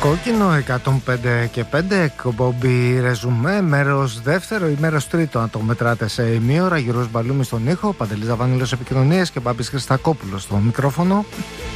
Κόκκινο 105,5 εκπομπή ρεζουμέ, μέρος δεύτερο ή μέρος τρίτο, αν το μετράτε σε ημίωρα. Γιώργος Μπαλούμης στον ήχο, Παντελής Δαβάνιλος επικοινωνίες και Μπάμπης Χριστακόπουλος στο μικρόφωνο.